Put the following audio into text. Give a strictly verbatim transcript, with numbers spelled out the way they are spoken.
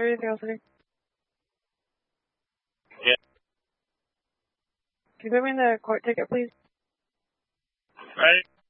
there anything else in here? Yeah. Can you put me in the court ticket, please? Right.